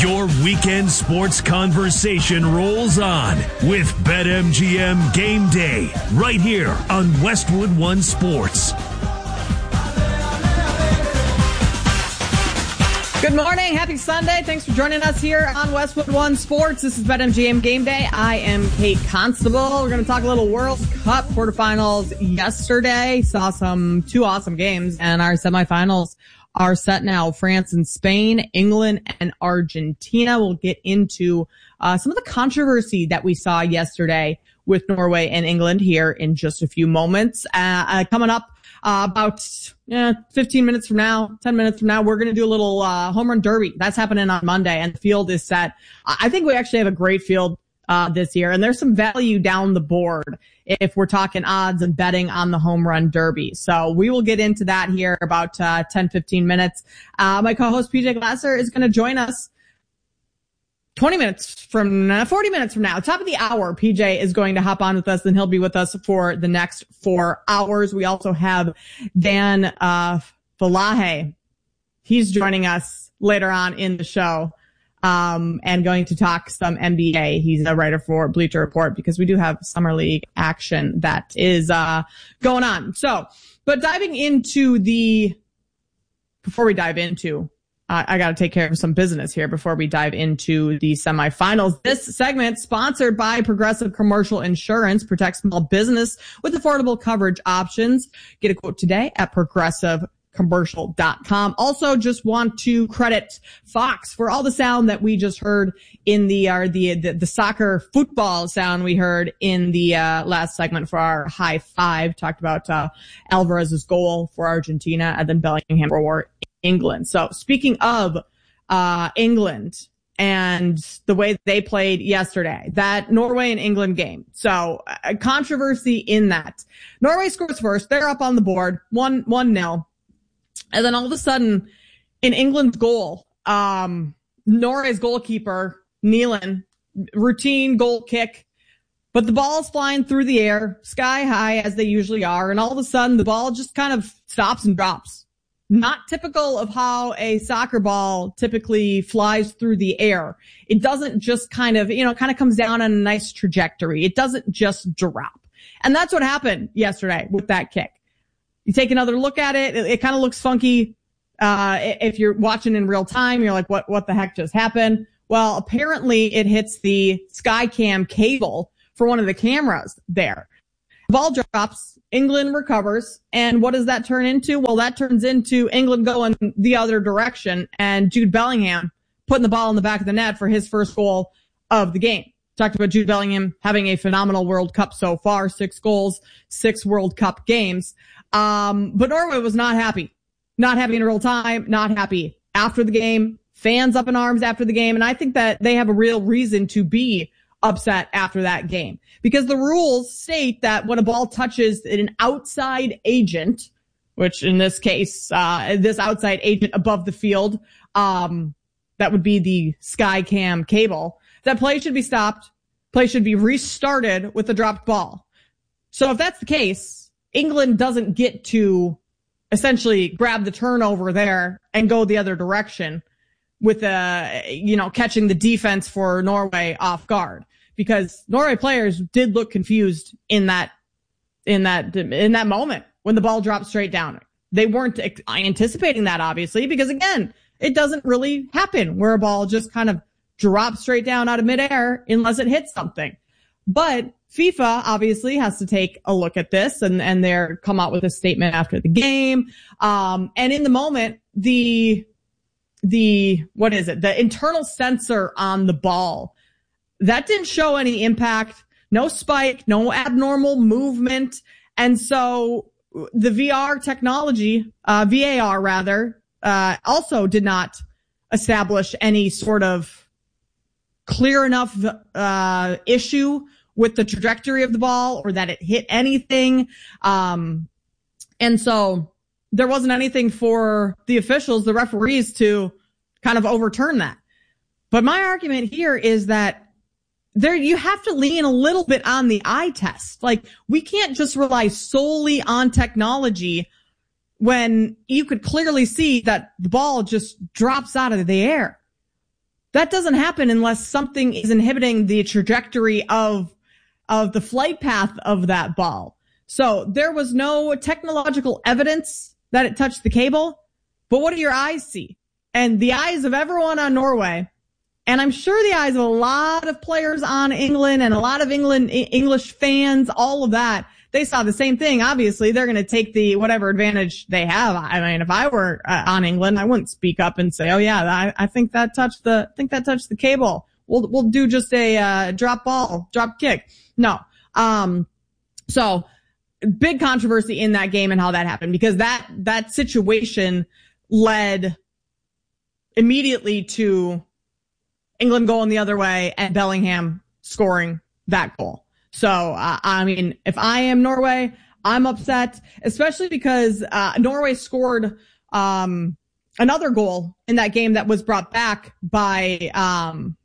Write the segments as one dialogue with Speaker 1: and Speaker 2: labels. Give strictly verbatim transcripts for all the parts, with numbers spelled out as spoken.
Speaker 1: Your weekend sports conversation rolls on with BetMGM Game Day right here on Westwood One Sports.
Speaker 2: Good morning. Happy Sunday. Thanks for joining us here on Westwood One Sports. This is BetMGM Game Day. I am Kate Constable. We're going to talk a little World Cup quarterfinals yesterday. Saw some two awesome games, and our semifinals are set now. France and Spain, England and Argentina. We'll get into uh, some of the controversy that we saw yesterday with Norway and England here in just a few moments. Uh, uh, coming up uh, about uh, fifteen minutes from now, ten minutes from now, we're going to do a little uh, home run derby. That's happening on Monday, and the field is set. I think we actually have a great field uh this year, and there's some value down the board if we're talking odds and betting on the home run derby. So we will get into that here about uh ten, fifteen minutes. Uh my co-host P J Glasser is going to join us twenty minutes from uh, forty minutes from now. Top of the hour, P J is going to hop on with us, and he'll be with us for the next four hours. We also have Dan uh Falahe. He's joining us later on in the show. Um, and going to talk some N B A. He's a writer for Bleacher Report because we do have summer league action that is, uh, going on. So, but diving into the, before we dive into, uh, I gotta take care of some business here before we dive into the semifinals. This segment sponsored by Progressive Commercial Insurance. Protect small business with affordable coverage options. Get a quote today at Progressive commercial dot com. Also, just want to credit Fox for all the sound that we just heard in the, uh, the, the, the soccer football sound we heard in the, uh, last segment for our high five. Talked about, uh, Alvarez's goal for Argentina and then Bellingham for England. So speaking of, uh, England and the way they played yesterday, that Norway and England game. So a controversy in that Norway scores first. They're up on the board, one, one nil. And then all of a sudden, in England's goal, um, Norway's goalkeeper, Nealon, routine goal kick, but the ball's flying through the air, sky high as they usually are, and all of a sudden the ball just kind of stops and drops. Not typical of how a soccer ball typically flies through the air. It doesn't just kind of, you know, kind of comes down on a nice trajectory. It doesn't just drop. And that's what happened yesterday with that kick. You take another look at it, it, it kind of looks funky. Uh, if you're watching in real time, you're like, what, what the heck just happened? Well, apparently it hits the Skycam cable for one of the cameras there. Ball drops, England recovers, and what does that turn into? Well, that turns into England going the other direction and Jude Bellingham putting the ball in the back of the net for his first goal of the game. Talked about Jude Bellingham having a phenomenal World Cup so far, six goals, six World Cup games. Um, but Norway was not happy. Not happy in real time, not happy after the game, fans up in arms after the game. And I think that they have a real reason to be upset after that game because the rules state that when a ball touches an outside agent, which in this case, uh, this outside agent above the field, um, that would be the Skycam cable, that play should be stopped. Play should be restarted with the dropped ball. So if that's the case, England doesn't get to essentially grab the turnover there and go the other direction with, uh, you know, catching the defense for Norway off guard because Norway players did look confused in that, in that, in that moment when the ball dropped straight down. They weren't anticipating that obviously because again, it doesn't really happen where a ball just kind of drops straight down out of midair unless it hits something. But FIFA obviously has to take a look at this and, and they're come out with a statement after the game. Um, and in the moment, the, the, what is it? The internal sensor on the ball, that didn't show any impact, no spike, no abnormal movement. And so the V R technology, uh, V A R rather, uh, also did not establish any sort of clear enough, uh, issue with the trajectory of the ball or that it hit anything. Um, and so there wasn't anything for the officials, the referees to kind of overturn that. But my argument here is that there, you have to lean a little bit on the eye test. Like we can't just rely solely on technology when you could clearly see that the ball just drops out of the air. That doesn't happen unless something is inhibiting the trajectory of, of the flight path of that ball. So there was no technological evidence that it touched the cable, but what do your eyes see? And the eyes of everyone on Norway, and I'm sure the eyes of a lot of players on England and a lot of England, English fans, all of that, they saw the same thing. Obviously, they're going to take the whatever advantage they have. I mean, if I were uh, on England, I wouldn't speak up and say, "Oh yeah, I, I think that touched the, I think that touched the cable. We'll we'll do just a uh, drop ball, drop kick." No. Um. So big controversy in that game and how that happened, because that that situation led immediately to England going the other way and Bellingham scoring that goal. So, uh, I mean, if I am Norway, I'm upset, especially because, uh, Norway scored, um, another goal in that game that was brought back by, um,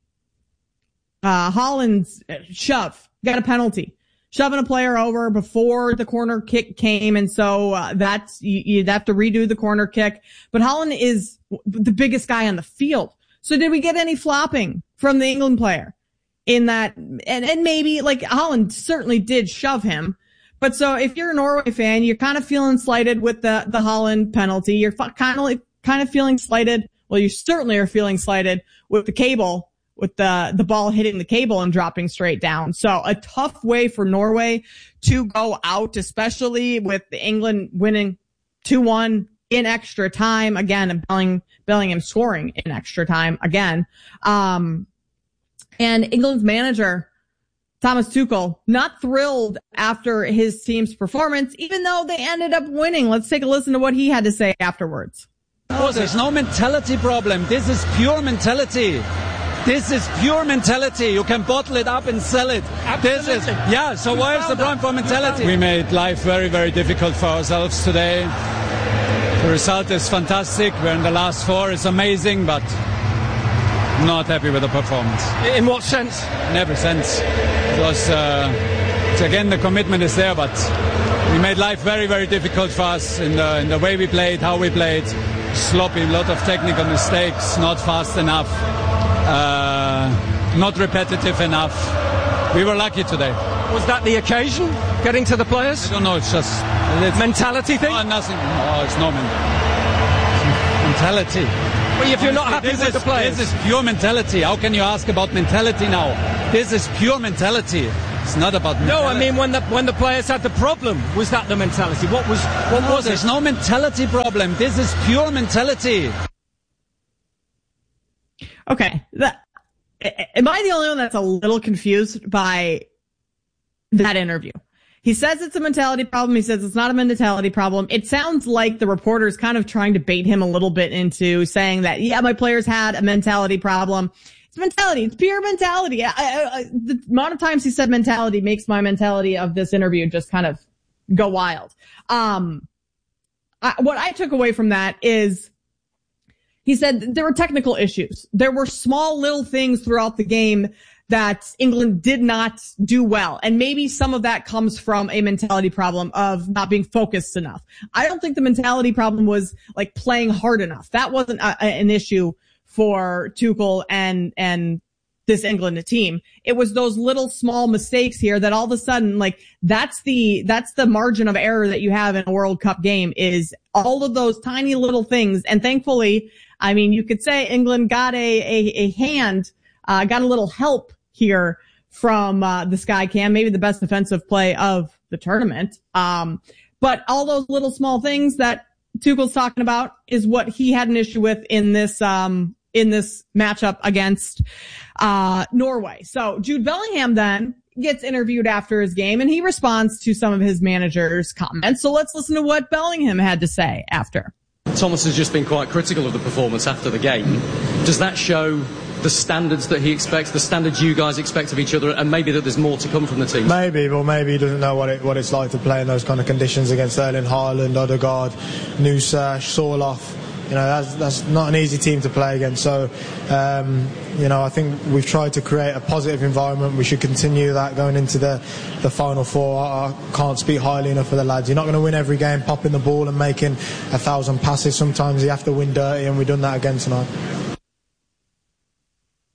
Speaker 2: uh, Holland's shove, got a penalty, shoving a player over before the corner kick came. And so, uh, that's, you, you'd have to redo the corner kick, but Holland is the biggest guy on the field. So did we get any flopping from the England player? In that, and, and maybe, like, Holland certainly did shove him. But so if you're a Norway fan, you're kind of feeling slighted with the, the Holland penalty. You're kind of, like, kind of feeling slighted. Well, you certainly are feeling slighted with the cable, with the, the ball hitting the cable and dropping straight down. So a tough way for Norway to go out, especially with England winning two one in extra time again, and Belling, Bellingham scoring in extra time again. Um, And England's manager, Thomas Tuchel, not thrilled after his team's performance, even though they ended up winning. Let's take a listen to what he had to say afterwards.
Speaker 3: Oh, there's no mentality problem. This is pure mentality. This is pure mentality. You can bottle it up and sell it. Absolutely. This is, yeah, so why is the problem for mentality? We made life very, very difficult for ourselves today. The result is fantastic. We're in the last four. It's amazing, but not happy with the performance.
Speaker 4: In what sense?
Speaker 3: In every sense. Because, uh, again, the commitment is there, but we made life very, very difficult for us in the, in the way we played, how we played. Sloppy, a lot of technical mistakes, not fast enough, uh, not repetitive enough. We were lucky today.
Speaker 4: Was that the occasion, getting to the players?
Speaker 3: I don't know, it's just... It's,
Speaker 4: mentality thing?
Speaker 3: No, nothing. No, it's no men- mentality.
Speaker 4: Well, if you're not happy
Speaker 3: this
Speaker 4: with
Speaker 3: is,
Speaker 4: the players.
Speaker 3: This is pure mentality. How can you ask about mentality now? This is pure mentality. It's not about mentality.
Speaker 4: No, I mean when the when the players had the problem, was that the mentality? What was what
Speaker 3: no,
Speaker 4: was
Speaker 3: there's
Speaker 4: it?
Speaker 3: no mentality problem. This is pure mentality.
Speaker 2: Okay, that, am I the only one that's a little confused by that interview? He says it's a mentality problem. He says it's not a mentality problem. It sounds like the reporter's kind of trying to bait him a little bit into saying that, yeah, my players had a mentality problem. It's mentality. It's pure mentality. I, I, I, the amount of times he said mentality makes my mentality of this interview just kind of go wild. Um, I, what I took away from that is he said there were technical issues. There were small little things throughout the game that England did not do well. And maybe some of that comes from a mentality problem of not being focused enough. I don't think the mentality problem was like playing hard enough. That wasn't a, an issue for Tuchel and, and this England team. It was those little small mistakes here that all of a sudden, like, that's the, that's the margin of error that you have in a World Cup game, is all of those tiny little things. And thankfully, I mean, you could say England got a, a, a hand, uh, got a little help here from, uh, the Sky Cam, maybe the best defensive play of the tournament. Um, but all those little small things that Tuchel's talking about is what he had an issue with in this, um, in this matchup against, uh, Norway. So Jude Bellingham then gets interviewed after his game and he responds to some of his manager's comments. So let's listen to what Bellingham had to say after.
Speaker 5: Thomas has just been quite critical of the performance after the game. Does that show the standards that he expects, the standards you guys expect of each other, and maybe that there's more to come from the team?
Speaker 6: Maybe, but maybe he doesn't know what it what it's like to play in those kind of conditions against Erling Haaland, Odegaard, Nusa, Sorloth. You know, that's that's not an easy team to play against. So, um, you know, I think we've tried to create a positive environment. We should continue that going into the, the final four. I, I can't speak highly enough for the lads. You're not going to win every game popping the ball and making a thousand passes. Sometimes you have to win dirty, and we've done that again tonight.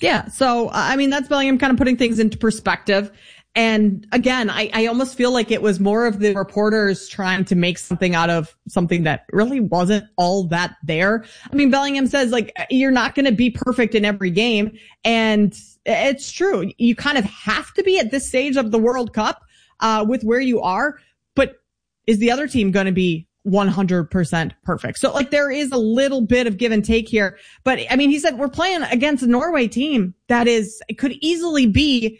Speaker 2: Yeah. So, I mean, that's Bellingham kind of putting things into perspective. And again, I, I almost feel like it was more of the reporters trying to make something out of something that really wasn't all that there. I mean, Bellingham says, like, you're not going to be perfect in every game. And it's true. You kind of have to be at this stage of the World Cup, uh, with where you are. But is the other team going to be one hundred percent perfect? So, like, there is a little bit of give and take here. But, I mean, he said we're playing against a Norway team that is, it could easily be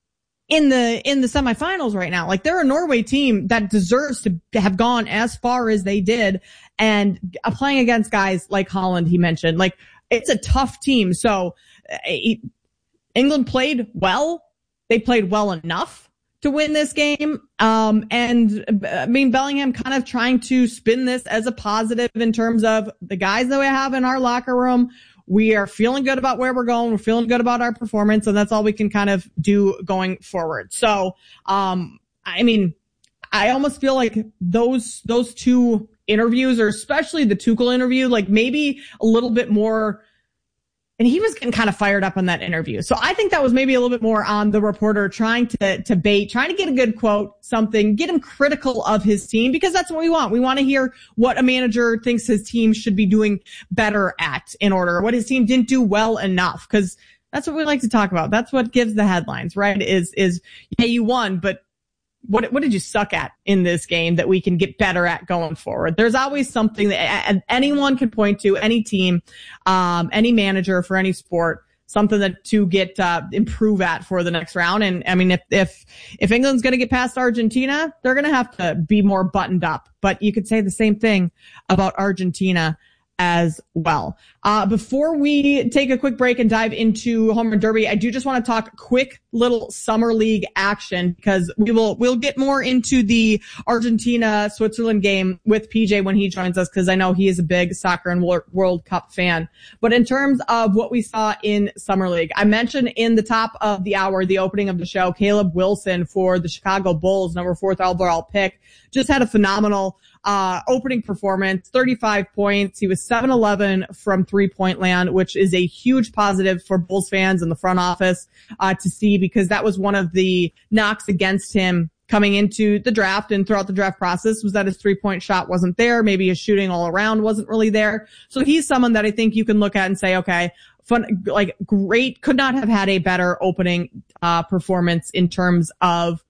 Speaker 2: in the, in the semifinals right now. Like, they're a Norway team that deserves to have gone as far as they did. And uh, playing against guys like Holland, he mentioned, like, it's a tough team. So uh, he, England played well. They played well enough to win this game. Um, and I mean, Bellingham kind of trying to spin this as a positive in terms of the guys that we have in our locker room. We are feeling good about where we're going. We're feeling good about our performance, and that's all we can kind of do going forward. So, um, I mean, I almost feel like those, those two interviews, or especially the Tuchel interview, like maybe a little bit more. And he was getting kind of fired up on that interview. So I think that was maybe a little bit more on the reporter trying to, to bait, trying to get a good quote, something, get him critical of his team, because that's what we want. We want to hear what a manager thinks his team should be doing better at in order, what his team didn't do well enough. Cause that's what we like to talk about. That's what gives the headlines, right? Is, is, yeah, you won, but What, what did you suck at in this game that we can get better at going forward? There's always something that anyone can point to, any team, um, any manager for any sport, something that to get, uh, improve at for the next round. And I mean, if, if, if England's going to get past Argentina, they're going to have to be more buttoned up, but you could say the same thing about Argentina as well. Uh, before we take a quick break and dive into Home Run Derby, I do just want to talk quick little summer league action, because we will, we'll get more into the Argentina-Switzerland game with P J when he joins us, because I know he is a big soccer and World Cup fan. But in terms of what we saw in summer league, I mentioned in the top of the hour, the opening of the show, Caleb Wilson for the Chicago Bulls, number fourth overall pick, just had a phenomenal uh opening performance, thirty-five points. He was seven eleven from three-point land, which is a huge positive for Bulls fans in the front office uh to see, because that was one of the knocks against him coming into the draft and throughout the draft process, was that his three-point shot wasn't there. Maybe his shooting all around wasn't really there. So he's someone that I think you can look at and say, okay, fun, like great, could not have had a better opening uh performance in terms of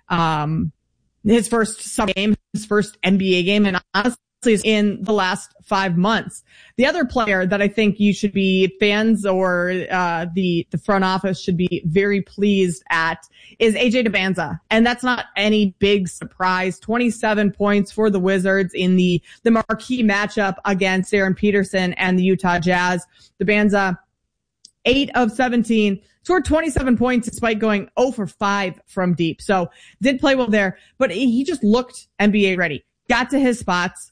Speaker 2: um his first summer game, his first N B A game, and honestly is in the last five months. The other player that I think you should be fans or uh the the front office should be very pleased at is A J Dybantsa. And that's not any big surprise. twenty-seven points for the Wizards in the the marquee matchup against Aaron Peterson and the Utah Jazz. Dybantsa, eight of seventeen, scored twenty-seven points despite going zero for five from deep. So did play well there, but he just looked N B A ready. Got to his spots,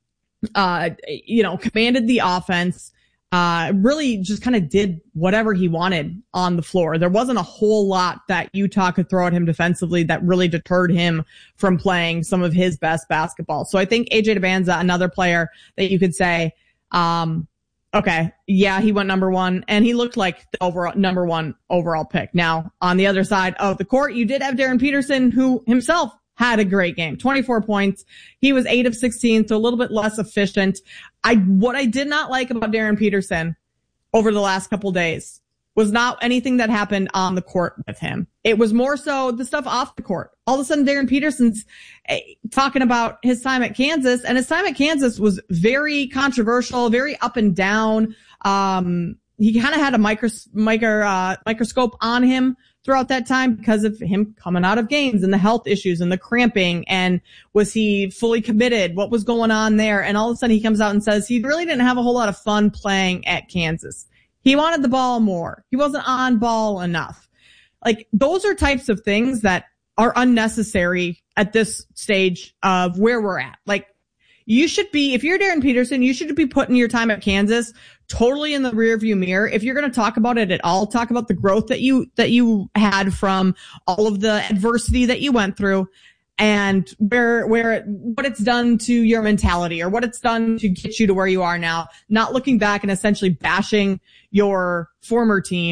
Speaker 2: uh, you know, commanded the offense, uh, really just kind of did whatever he wanted on the floor. There wasn't a whole lot that Utah could throw at him defensively that really deterred him from playing some of his best basketball. So I think A J Dybantsa, another player that you could say, um, okay, yeah, he went number one, and he looked like the overall number one overall pick. Now, on the other side of the court, you did have Darren Peterson, who himself had a great game, twenty-four points. He was eight of sixteen, so a little bit less efficient. I, what I did not like about Darren Peterson over the last couple days was not anything that happened on the court with him. It was more so the stuff off the court. All of a sudden, Darren Peterson's eh, talking about his time at Kansas, and his time at Kansas was very controversial, very up and down. Um, he kind of had a micro, micro, uh, microscope on him throughout that time because of him coming out of games and the health issues and the cramping. And was he fully committed? What was going on there? And all of a sudden he comes out and says he really didn't have a whole lot of fun playing at Kansas. He wanted the ball more. He wasn't on ball enough. Like, those are types of things that are unnecessary at this stage of where we're at. Like, you should be, if you're Darren Peterson, you should be putting your time at Kansas totally in the rearview mirror. If you're going to talk about it at all, talk about the growth that you, that you had from all of the adversity that you went through, and where, where, what it's done to your mentality, or what it's done to get you to where you are now. Not looking back and essentially bashing your former team.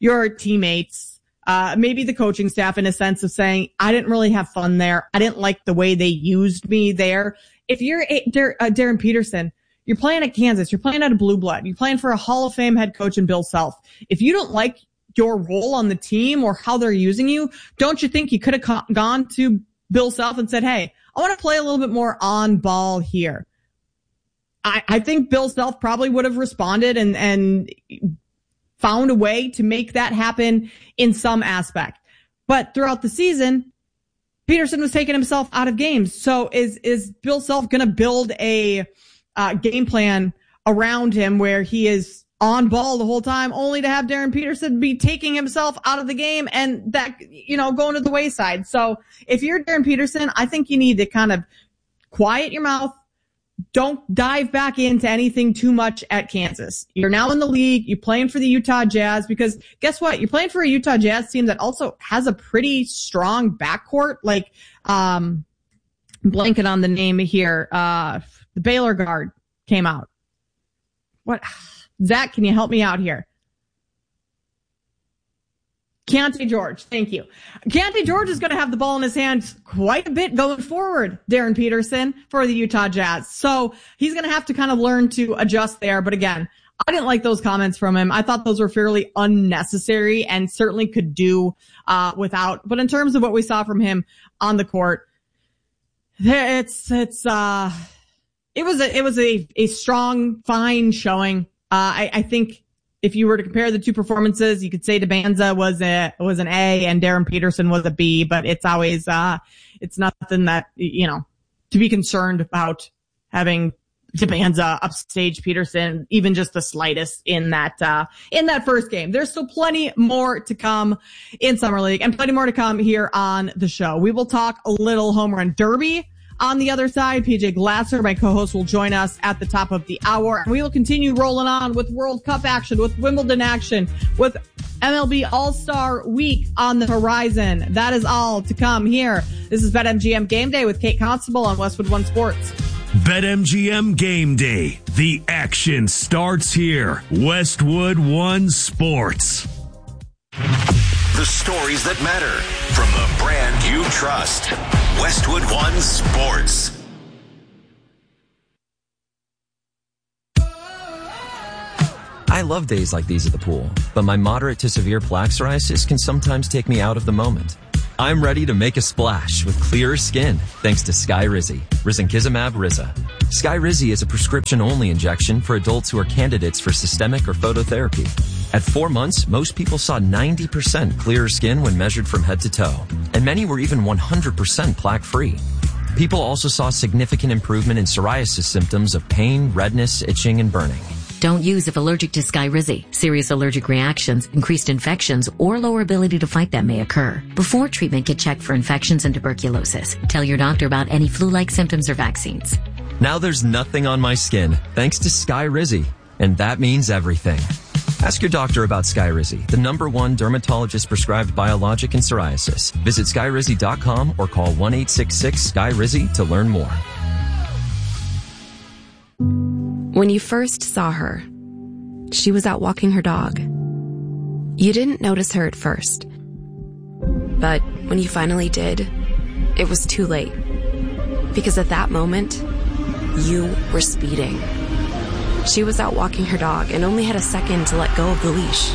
Speaker 2: your teammates, uh, maybe the coaching staff in a sense of saying, I didn't really have fun there. I didn't like the way they used me there. If you're a, Dar- uh, Darren Peterson, you're playing at Kansas, you're playing at a Blue Blood, you're playing for a Hall of Fame head coach in Bill Self. If you don't like your role on the team or how they're using you, don't you think you could have co- gone to Bill Self and said, hey, I want to play a little bit more on ball here? I, I think Bill Self probably would have responded and, and found a way to make that happen in some aspect. But throughout the season, Peterson was taking himself out of games. So is, is Bill Self going to build a uh, game plan around him where he is on ball the whole time, only to have Darren Peterson be taking himself out of the game and that, you know, going to the wayside? So if you're Darren Peterson, I think you need to kind of quiet your mouth. Don't dive back into anything too much at Kansas. You're now in the league. You're playing for the Utah Jazz because guess what? You're playing for a Utah Jazz team that also has a pretty strong backcourt. Like, um, blanket on the name here. Uh, the Baylor guard came out. What? Zach, can you help me out here? Keontae George, thank you. Keontae George is going to have the ball in his hands quite a bit going forward, Darren Peterson, for the Utah Jazz. So he's going to have to kind of learn to adjust there. But again, I didn't like those comments from him. I thought those were fairly unnecessary and certainly could do uh without. But in terms of what we saw from him on the court, it's, it's, uh, it was a, it was a, a strong, fine showing. Uh, I, I think if you were to compare the two performances, you could say DeBanza was a, was an A and Darren Peterson was a B, but it's always, uh, it's nothing that, you know, to be concerned about having DeBanza upstage Peterson, even just the slightest in that, uh, in that first game. There's still plenty more to come in Summer League and plenty more to come here on the show. We will talk a little home run derby. On the other side, P J Glasser, my co-host, will join us at the top of the hour. We will continue rolling on with World Cup action, with Wimbledon action, with M L B All-Star Week on the horizon. That is all to come here. This is BetMGM Game Day with Kate Constable on Westwood One Sports.
Speaker 1: BetMGM Game Day. The action starts here. Westwood One Sports.
Speaker 7: The stories that matter from the brand you trust. Westwood One Sports.
Speaker 8: I love days like these at the pool, but my moderate to severe plaque psoriasis can sometimes take me out of the moment. I'm ready to make a splash with clearer skin thanks to Skyrizi, risankizumab Riza. Skyrizi is a prescription-only injection for adults who are candidates for systemic or phototherapy. At four months, most people saw ninety percent clearer skin when measured from head to toe, and many were even one hundred percent plaque-free. People also saw significant improvement in psoriasis symptoms of pain, redness, itching, and burning.
Speaker 9: Don't use if allergic to Skyrizi. Serious allergic reactions, increased infections, or lower ability to fight them may occur. Before treatment, get checked for infections and tuberculosis. Tell your doctor about any flu-like symptoms or vaccines.
Speaker 8: Now there's nothing on my skin thanks to Skyrizi, and that means everything. Ask your doctor about Skyrizi, the number one dermatologist-prescribed biologic in psoriasis. Visit Skyrizi dot com or call one eight six six Skyrizi to learn more.
Speaker 10: When you first saw her, she was out walking her dog. You didn't notice her at first. But when you finally did, it was too late. Because at that moment, you were speeding. She was out walking her dog and only had a second to let go of the leash.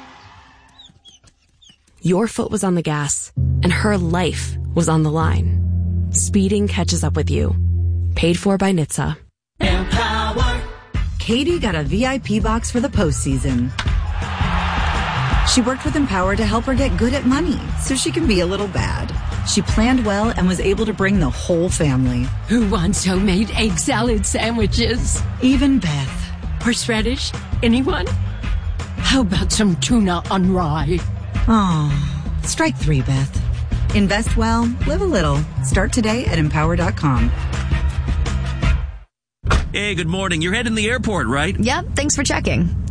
Speaker 10: Your foot was on the gas, and her life was on the line. Speeding catches up with you. Paid for by N H T S A.
Speaker 11: Empower. Katie got a V I P box for the postseason. She worked with Empower to help her get good at money so she can be a little bad. She planned well and was able to bring the whole family.
Speaker 12: Who wants homemade egg salad sandwiches?
Speaker 11: Even Beth.
Speaker 12: Horseradish? Anyone? How about some tuna on rye?
Speaker 11: Oh, strike three, Beth. Invest well, live a little. Start today at empower dot com.
Speaker 13: Hey, good morning. You're heading to the airport, right?
Speaker 14: Yep, thanks for checking. I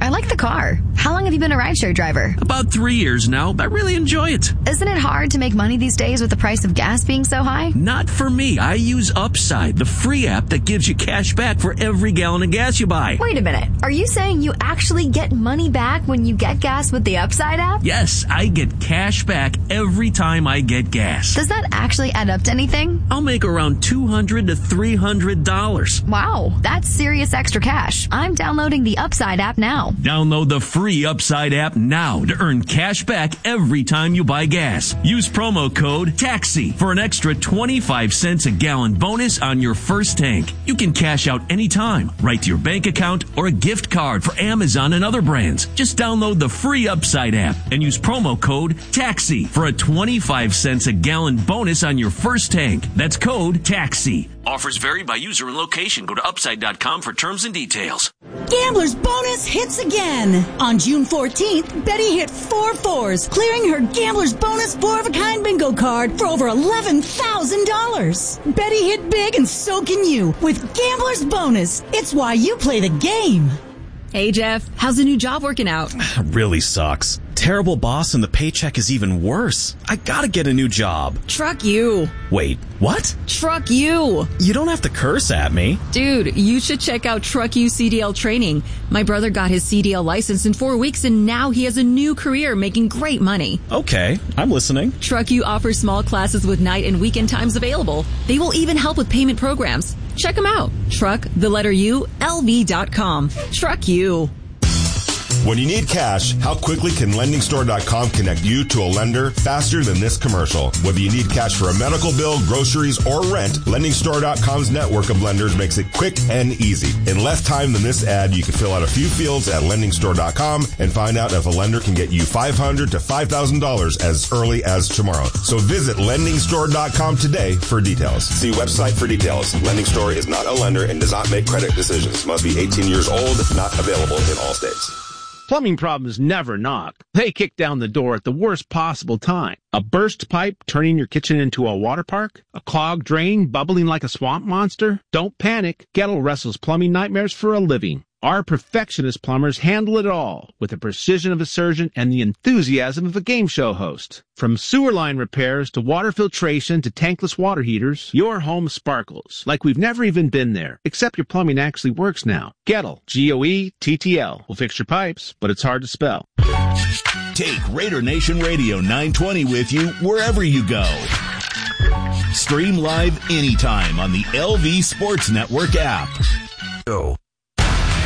Speaker 13: I like the car. How long have you been a rideshare driver?
Speaker 1: About three years now. I really enjoy it.
Speaker 13: Isn't it hard to make money these days with the price of gas being so high?
Speaker 1: Not for me. I use Upside, the free app that gives you cash back for every gallon of gas you buy.
Speaker 13: Wait a minute. Are you saying you actually get money back when you get gas with the Upside app?
Speaker 1: Yes, I get cash back every time I get gas.
Speaker 13: Does that actually add up to anything?
Speaker 1: I'll make around two hundred to three hundred dollars.
Speaker 13: Wow, that's serious extra cash. I'm downloading the Upside app now.
Speaker 1: Download the free Upside app now to earn cash back every time you buy gas. Use promo code TAXI for an extra twenty-five cents a gallon bonus on your first tank. You can cash out anytime, right to your bank account or a gift card for Amazon and other brands. Just download the free Upside app and use promo code TAXI for a twenty-five cents a gallon bonus on your first tank. That's code TAXI. Offers vary by user and location. Go to upside dot com for terms and details.
Speaker 14: Gambler's Bonus hits again. On June fourteenth, Betty hit four fours, clearing her Gambler's Bonus four-of-a-kind bingo card for over eleven thousand dollars. Betty hit big and so can you with Gambler's Bonus. It's why you play the game.
Speaker 15: Hey, Jeff. How's the new job working out?
Speaker 16: Really sucks. Terrible boss and the paycheck is even worse. I gotta get a new job.
Speaker 15: Truck you.
Speaker 16: Wait, what?
Speaker 15: Truck you.
Speaker 16: You don't have to curse at me.
Speaker 15: Dude, you should check out Truck You C D L training. My brother got his C D L license in four weeks and now he has a new career making great money.
Speaker 16: Okay, I'm listening.
Speaker 15: Truck You offers small classes with night and weekend times available. They will even help with payment programs. Check them out. Truck, the letter U, L V dot com. Truck You.
Speaker 17: When you need cash, how quickly can lending store dot com connect you to a lender faster than this commercial? Whether you need cash for a medical bill, groceries, or rent, lending store dot com's network of lenders makes it quick and easy. In less time than this ad, you can fill out a few fields at lending store dot com and find out if a lender can get you five hundred dollars to five thousand dollars as early as tomorrow. So visit lending store dot com today for details. See website for details. Lending Store is not a lender and does not make credit decisions. Must be eighteen years old. Not available in all states.
Speaker 18: Plumbing problems never knock. They kick down the door at the worst possible time. A burst pipe turning your kitchen into a water park? A clogged drain bubbling like a swamp monster? Don't panic. Gettle wrestles plumbing nightmares for a living. Our perfectionist plumbers handle it all with the precision of a surgeon and the enthusiasm of a game show host. From sewer line repairs to water filtration to tankless water heaters, your home sparkles like we've never even been there, except your plumbing actually works now. Gettle, G O E T T L, will fix your pipes, but it's hard to spell.
Speaker 1: Take Raider Nation Radio nine twenty with you wherever you go. Stream live anytime on the L V Sports Network app. Go.